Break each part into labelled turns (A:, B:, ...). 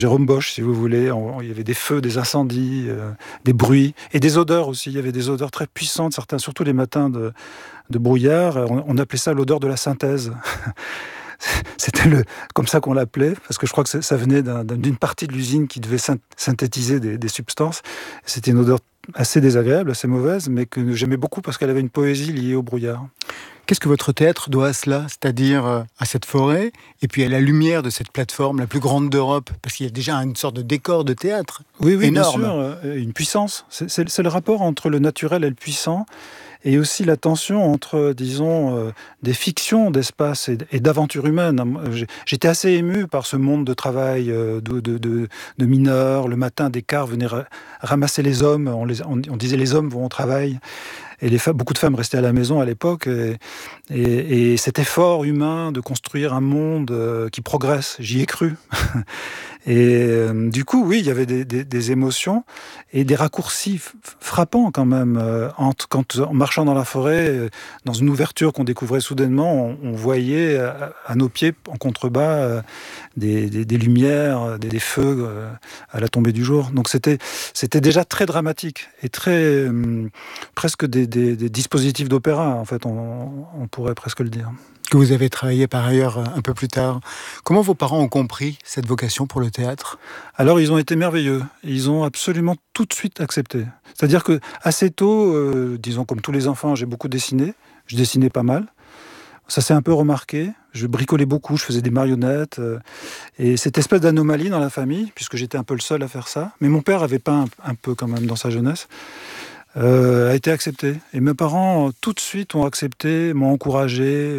A: Jérôme Bosch, si vous voulez. Il y avait des feux, des incendies, des bruits et des odeurs aussi. Il y avait des odeurs très puissantes, certains, surtout les matins de brouillard. On appelait ça l'odeur de la synthèse. C'était comme ça qu'on l'appelait, parce que je crois que ça venait d'une partie de l'usine qui devait synthétiser des substances. C'était une odeur assez désagréable, assez mauvaise, mais que j'aimais beaucoup parce qu'elle avait une poésie liée au brouillard.
B: Qu'est-ce que votre théâtre doit à cela ? C'est-à-dire à cette forêt, et puis à la lumière de cette plateforme la plus grande d'Europe, parce qu'il y a déjà une sorte de décor de théâtre énorme.
A: Bien sûr, une puissance. C'est le rapport entre le naturel et le puissant, et aussi la tension entre, disons, des fictions d'espace et d'aventures humaines. J'étais assez ému par ce monde de travail de mineurs. Le matin, des cars venaient ramasser les hommes. On disait les hommes vont au travail. Et beaucoup de femmes restaient à la maison à l'époque. Et cet effort humain de construire un monde qui progresse, j'y ai cru. Et du coup, oui, il y avait des émotions et des raccourcis frappants quand même. En marchant dans la forêt, dans une ouverture qu'on découvrait soudainement, on voyait à nos pieds, en contrebas, des lumières, des feux à la tombée du jour. Donc c'était déjà très dramatique et très presque des dispositifs d'opéra, en fait, on pourrait presque le dire.
B: Que vous avez travaillé par ailleurs un peu plus tard. Comment vos parents ont compris cette vocation pour le théâtre ?
A: Alors, ils ont été merveilleux. Ils ont absolument tout de suite accepté. C'est-à-dire que assez tôt, disons comme tous les enfants, j'ai beaucoup dessiné. Je dessinais pas mal. Ça s'est un peu remarqué. Je bricolais beaucoup, je faisais des marionnettes. Et cette espèce d'anomalie dans la famille, puisque j'étais un peu le seul à faire ça. Mais mon père avait peint un peu quand même dans sa jeunesse. A été accepté. Et mes parents, tout de suite, ont accepté, m'ont encouragé.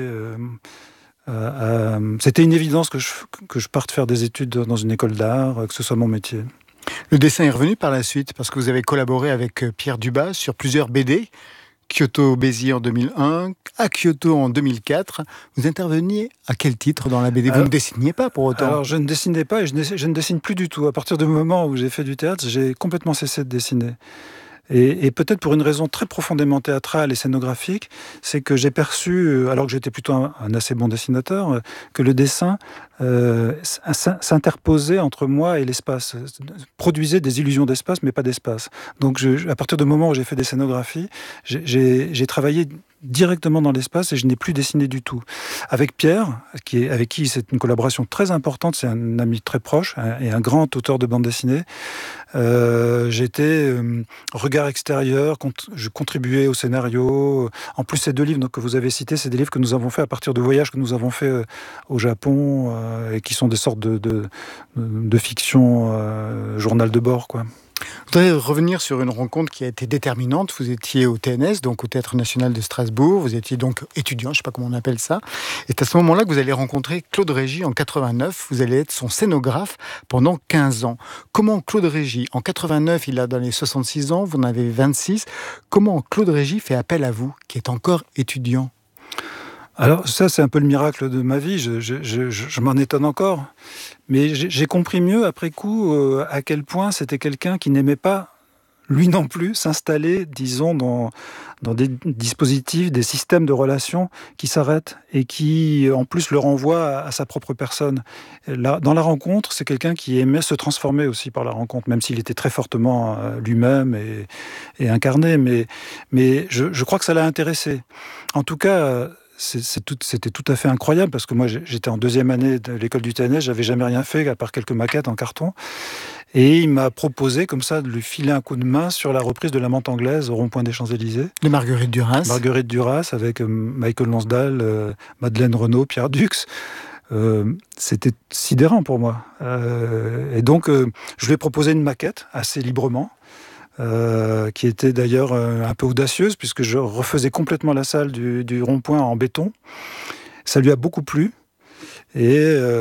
A: C'était une évidence que je parte faire des études dans une école d'art, que ce soit mon métier.
B: Le dessin est revenu par la suite, parce que vous avez collaboré avec Pierre Dubas sur plusieurs BD. Kyoto Béziers en 2001, à Kyoto en 2004. Vous interveniez à quel titre dans la BD ? Vous ne dessiniez pas pour autant ?
A: Alors je ne dessinais pas et je ne dessine plus du tout. À partir du moment où j'ai fait du théâtre, j'ai complètement cessé de dessiner. Et peut-être pour une raison très profondément théâtrale et scénographique, c'est que j'ai perçu, alors que j'étais plutôt un assez bon dessinateur, que le dessin s'interposait entre moi et l'espace, produisait des illusions d'espace, mais pas d'espace. Donc à partir du moment où j'ai fait des scénographies, j'ai travaillé directement dans l'espace et je n'ai plus dessiné du tout. Avec Pierre, avec qui c'est une collaboration très importante, c'est un ami très proche et un grand auteur de bande dessinée. J'étais regard extérieur, je contribuais au scénario. En plus, ces deux livres que vous avez cités, c'est des livres que nous avons faits à partir de voyages que nous avons faits au Japon et qui sont des sortes de fiction, journal de bord, quoi.
B: Je voudrais revenir sur une rencontre qui a été déterminante. Vous étiez au TNS, donc au Théâtre National de Strasbourg. Vous étiez donc étudiant, je ne sais pas comment on appelle ça. Et c'est à ce moment-là que vous allez rencontrer Claude Régis en 89. Vous allez être son scénographe pendant 15 ans. Comment Claude Régis, en 89, il a dans les 66 ans, vous en avez 26. Comment Claude Régis fait appel à vous, qui êtes encore étudiant ?
A: Alors ça, c'est un peu le miracle de ma vie, je m'en étonne encore. Mais j'ai compris mieux après coup à quel point c'était quelqu'un qui n'aimait pas, lui non plus, s'installer, disons, dans des dispositifs, des systèmes de relations qui s'arrêtent et qui, en plus, le renvoient à sa propre personne. Là, dans la rencontre, c'est quelqu'un qui aimait se transformer aussi par la rencontre, même s'il était très fortement lui-même et incarné. Mais je crois que ça l'a intéressé. En tout cas... C'était tout à fait incroyable parce que moi j'étais en deuxième année de l'école du TNS, j'avais jamais rien fait à part quelques maquettes en carton et il m'a proposé comme ça de lui filer un coup de main sur la reprise de La Menthe anglaise au rond-point des Champs-Élysées.
B: De Marguerite Duras.
A: Marguerite Duras avec Michael Lonsdale, Madeleine Renaud, Pierre Dux. C'était sidérant pour moi. Et donc je lui ai proposé une maquette assez librement. Qui était d'ailleurs un peu audacieuse puisque je refaisais complètement la salle du rond-point en béton. Ça lui a beaucoup plu et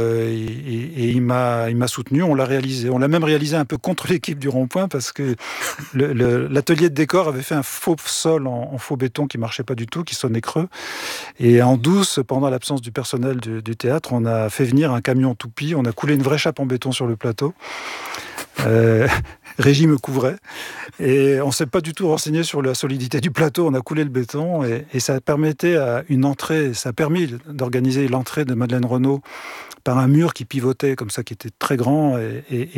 A: il m'a soutenu. On l'a réalisé. On l'a même réalisé un peu contre l'équipe du rond-point parce que l'atelier de décor avait fait un faux sol en faux béton qui marchait pas du tout, qui sonnait creux. Et en douce, pendant l'absence du personnel du théâtre, on a fait venir un camion toupie. On a coulé une vraie chape en béton sur le plateau. Régis me couvrait et on ne s'est pas du tout renseigné sur la solidité du plateau. On a coulé le béton et ça permettait à une entrée, ça a permis d'organiser l'entrée de Madeleine Renaud par un mur qui pivotait comme ça, qui était très grand et